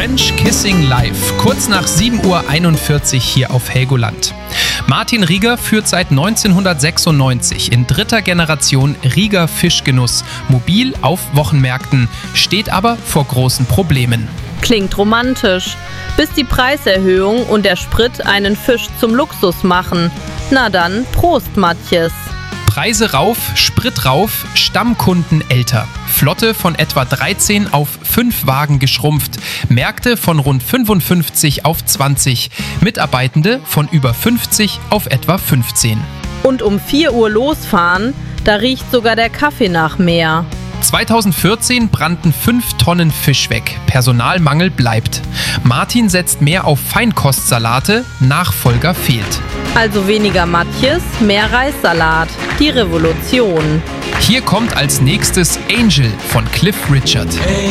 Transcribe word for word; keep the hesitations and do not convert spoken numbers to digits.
French Kissing Live, kurz nach sieben Uhr einundvierzig hier auf Helgoland. Martin Rieger führt seit neunzehnhundertsechsundneunzig in dritter Generation Rieger Fischgenuss mobil auf Wochenmärkten, steht aber vor großen Problemen. Klingt romantisch, bis die Preiserhöhung und der Sprit einen Fisch zum Luxus machen. Na dann, Prost, Matjes. Preise rauf, Sprit rauf, Stammkunden älter. Flotte von etwa dreizehn auf fünf Wagen geschrumpft. Märkte von rund fünfundfünfzig auf zwanzig. Mitarbeitende von über fünfzig auf etwa fünfzehn. Und um vier Uhr losfahren, da riecht sogar der Kaffee nach Meer. zweitausendvierzehn brannten fünf Tonnen Fisch weg. Personalmangel bleibt. Martin setzt mehr auf Feinkostsalate, Nachfolger fehlt. Also weniger Matjes, mehr Reissalat. Die Revolution. Hier kommt als nächstes Angel von Cliff Richard.